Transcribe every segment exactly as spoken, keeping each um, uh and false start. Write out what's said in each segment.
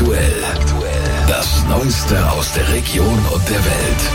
Aktuell. Das Neueste aus der Region und der Welt.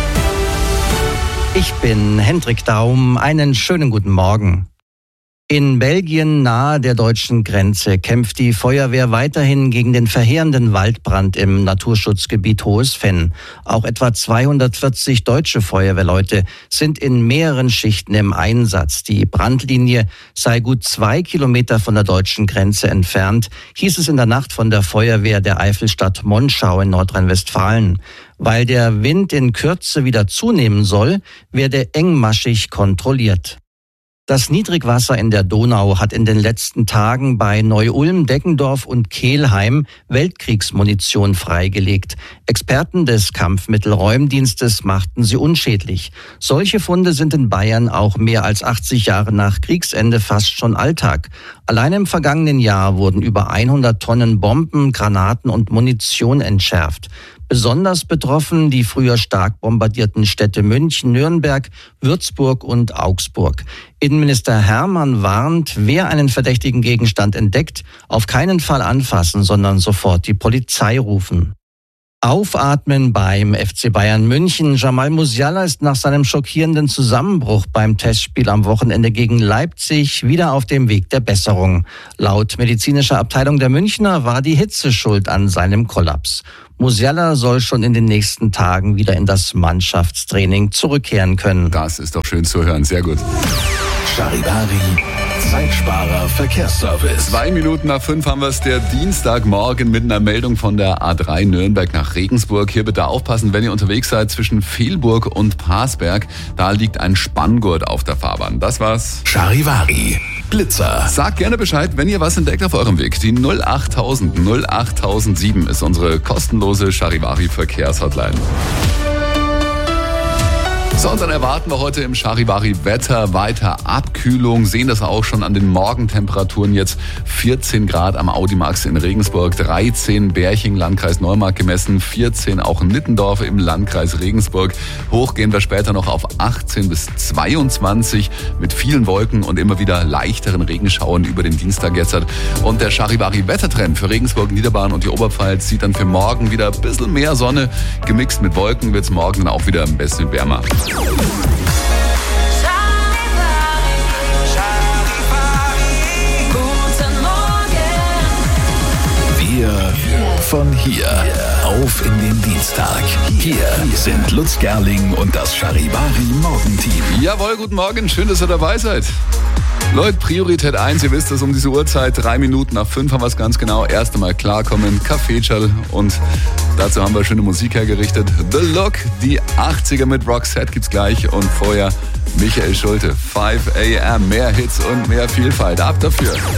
Ich bin Hendrik Daum. Einen schönen guten Morgen. In Belgien nahe der deutschen Grenze kämpft die Feuerwehr weiterhin gegen den verheerenden Waldbrand im Naturschutzgebiet Hohes Venn. Auch etwa zweihundertvierzig deutsche Feuerwehrleute sind in mehreren Schichten im Einsatz. Die Brandlinie sei gut zwei Kilometer von der deutschen Grenze entfernt, hieß es in der Nacht von der Feuerwehr der Eifelstadt Monschau in Nordrhein-Westfalen. Weil der Wind in Kürze wieder zunehmen soll, werde engmaschig kontrolliert. Das Niedrigwasser in der Donau hat in den letzten Tagen bei Neu-Ulm, Deggendorf und Kelheim Weltkriegsmunition freigelegt. Experten des Kampfmittelräumdienstes machten sie unschädlich. Solche Funde sind in Bayern auch mehr als achtzig Jahre nach Kriegsende fast schon Alltag. Allein im vergangenen Jahr wurden über hundert Tonnen Bomben, Granaten und Munition entschärft. Besonders betroffen die früher stark bombardierten Städte München, Nürnberg, Würzburg und Augsburg. Innenminister Hermann warnt, wer einen verdächtigen Gegenstand entdeckt, auf keinen Fall anfassen, sondern sofort die Polizei rufen. Aufatmen beim F C Bayern München. Jamal Musiala ist nach seinem schockierenden Zusammenbruch beim Testspiel am Wochenende gegen Leipzig wieder auf dem Weg der Besserung. Laut medizinischer Abteilung der Münchner war die Hitze schuld an seinem Kollaps. Musiala soll schon in den nächsten Tagen wieder in das Mannschaftstraining zurückkehren können. Das ist doch schön zu hören, sehr gut. Charivari, Zeitsparer Verkehrsservice. Zwei Minuten nach fünf haben wir es, der Dienstagmorgen mit einer Meldung von der A drei Nürnberg nach Regensburg. Hier bitte aufpassen, wenn ihr unterwegs seid zwischen Fehlburg und Parsberg. Da liegt ein Spanngurt auf der Fahrbahn. Das war's. Charivari, Blitzer. Sagt gerne Bescheid, wenn ihr was entdeckt auf eurem Weg. Die null achttausend null achttausendsieben ist unsere kostenlose Charivari Verkehrshotline. So, und dann erwarten wir heute im Charivari-Wetter weiter Abkühlung. Sehen das auch schon an den Morgentemperaturen jetzt. vierzehn Grad am Audimax in Regensburg, dreizehn Berching, Landkreis Neumarkt gemessen, vierzehn auch Nittendorf im Landkreis Regensburg. Hoch gehen wir später noch auf achtzehn bis zweiundzwanzig mit vielen Wolken und immer wieder leichteren Regenschauern über den Dienstag jetzt. Und der Charivari-Wettertrend für Regensburg, Niederbayern und die Oberpfalz sieht dann für morgen wieder ein bisschen mehr Sonne. Gemixt mit Wolken wird es morgen dann auch wieder ein bisschen wärmer. Wir von hier auf in den Dienstag. Hier sind Lutz Gerling und das Charivari Morgenteam. Jawohl, guten Morgen, schön, dass ihr dabei seid. Leute, Priorität eins, ihr wisst es, um diese Uhrzeit, drei Minuten nach fünf haben wir es ganz genau. Erst einmal klarkommen, Kaffeeschall und dazu haben wir schöne Musik hergerichtet. The Look, die achtziger mit Roxette gibt's gleich und vorher Michael Schulte, fünf a m, mehr Hits und mehr Vielfalt. Ab dafür.